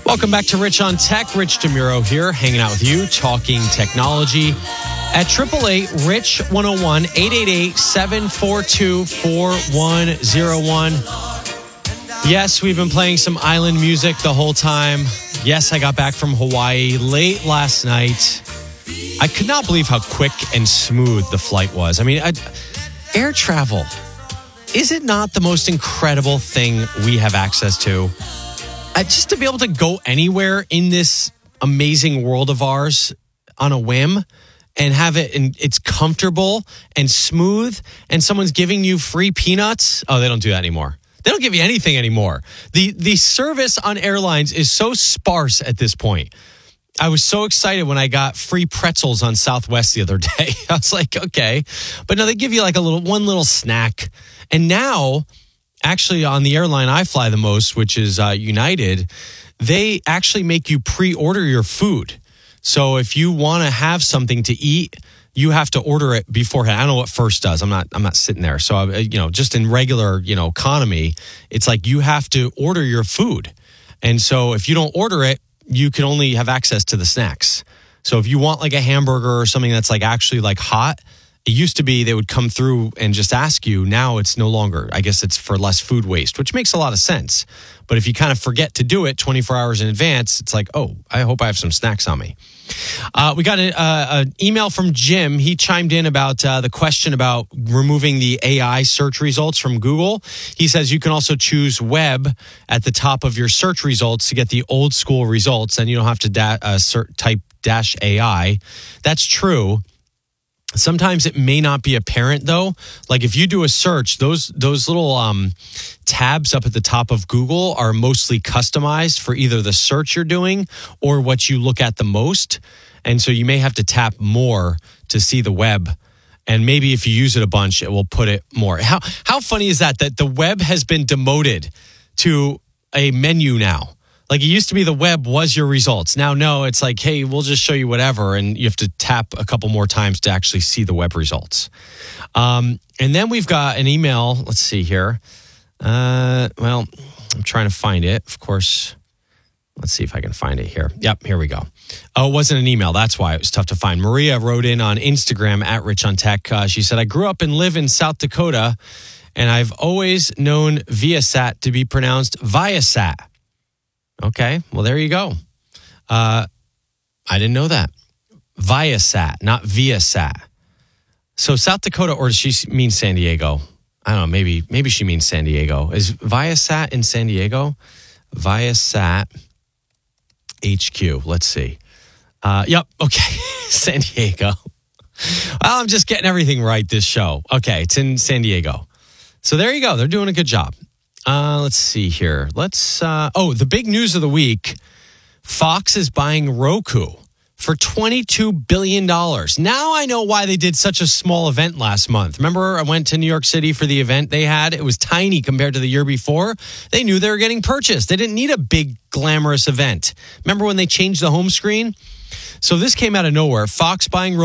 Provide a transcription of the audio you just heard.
Welcome back to Rich on Tech. Rich DeMuro here, hanging out with you, talking technology at 888-RICH-101, 888-742-4101. Yes, we've been playing some island music the whole time. Yes, I got back from Hawaii late last night. I could not believe how quick and smooth the flight was. I mean, air travel, is it not the most incredible thing we have access to? Just to be able to go anywhere in this amazing world of ours on a whim and have it, and it's comfortable and smooth, and someone's giving you free peanuts. Oh, they don't do that anymore. They don't give you anything anymore. The service on airlines is so sparse at this point. I was so excited when I got free pretzels on Southwest the other day. I was like, okay. But no, they give you like one little snack. And now, actually, on the airline I fly the most, which is United, they actually make you pre-order your food. So if you want to have something to eat, you have to order it beforehand. I don't know what First does. I'm not sitting there. So just in regular economy, it's like you have to order your food, and so if you don't order it, you can only have access to the snacks. So if you want like a hamburger or something that's like actually like hot. It used to be they would come through and just ask you. Now it's no longer. I guess it's for less food waste, which makes a lot of sense. But if you kind of forget to do it 24 hours in advance, it's like, oh, I hope I have some snacks on me. We got an email from Jim. He chimed in about the question about removing the AI search results from Google. He says you can also choose web at the top of your search results to get the old school results, and you don't have to type -AI. That's true. Sometimes it may not be apparent, though. Like if you do a search, those little tabs up at the top of Google are mostly customized for either the search you're doing or what you look at the most. And so you may have to tap more to see the web. And maybe if you use it a bunch, it will put it more. How funny is that the web has been demoted to a menu now? Like it used to be the web was your results. Now, no, it's like, hey, we'll just show you whatever. And you have to tap a couple more times to actually see the web results. And then we've got an email. Let's see here. Well, I'm trying to find it. Of course, let's see if I can find it here. Yep, here we go. Oh, it wasn't an email. That's why it was tough to find. Maria wrote in on Instagram at Rich on Tech. She said, I grew up and live in South Dakota, and I've always known Viasat to be pronounced Viasat. Okay, well, there you go. I didn't know that. Viasat, not Viasat. So South Dakota, or does she mean San Diego? I don't know, maybe she means San Diego. Is Viasat in San Diego? Viasat HQ, let's see. Yep, okay, San Diego. Well, I'm just getting everything right this show. Okay, it's in San Diego. So there you go, they're doing a good job. Let's see here. The big news of the week, Fox is buying Roku for $22 billion. Now I know why they did such a small event last month. Remember, I went to New York City for the event they had. It was tiny compared to the year before. They knew they were getting purchased. They didn't need a big, glamorous event. Remember when they changed the home screen? So this came out of nowhere. Fox buying Roku.